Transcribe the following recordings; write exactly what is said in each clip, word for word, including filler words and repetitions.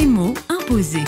mots imposés.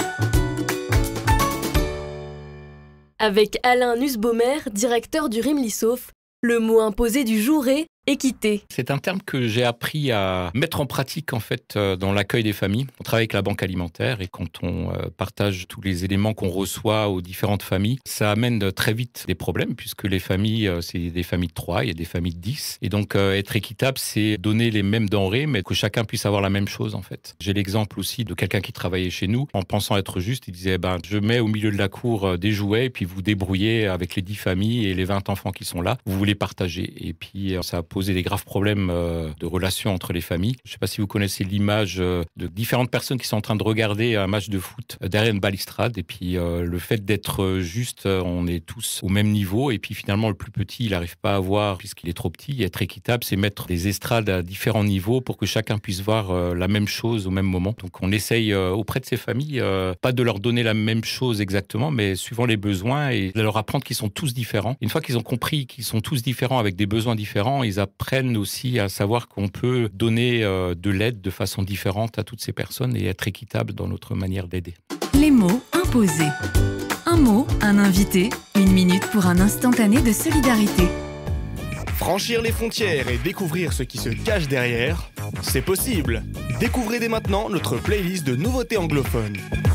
Avec Alain Nussbaumer, directeur du Rimlissauf, le mot imposé du jour est équité. C'est un terme que j'ai appris à mettre en pratique en fait dans l'accueil des familles. On travaille avec la banque alimentaire et quand on partage tous les éléments qu'on reçoit aux différentes familles, ça amène très vite des problèmes puisque les familles, c'est des familles de trois, il y a des familles de dix. Et donc être équitable, c'est donner les mêmes denrées mais que chacun puisse avoir la même chose en fait. J'ai l'exemple aussi de quelqu'un qui travaillait chez nous. En pensant être juste, il disait ben, je mets au milieu de la cour des jouets et puis vous débrouillez avec les dix familles et les vingt enfants qui sont là. Vous voulez partager. Et puis ça a poser des graves problèmes de relations entre les familles. Je ne sais pas si vous connaissez l'image de différentes personnes qui sont en train de regarder un match de foot derrière une balustrade et puis euh, le fait d'être juste, on est tous au même niveau et puis finalement le plus petit, il n'arrive pas à voir puisqu'il est trop petit. Être équitable, c'est mettre des estrades à différents niveaux pour que chacun puisse voir euh, la même chose au même moment. Donc on essaye euh, auprès de ces familles, euh, pas de leur donner la même chose exactement, mais suivant les besoins et de leur apprendre qu'ils sont tous différents. Une fois qu'ils ont compris qu'ils sont tous différents avec des besoins différents, ils apprennent aussi à savoir qu'on peut donner euh, de l'aide de façon différente à toutes ces personnes et être équitable dans notre manière d'aider. Les mots imposés. Un mot, un invité, une minute pour un instantané de solidarité. Franchir les frontières et découvrir ce qui se cache derrière, c'est possible. Découvrez dès maintenant notre playlist de nouveautés anglophones.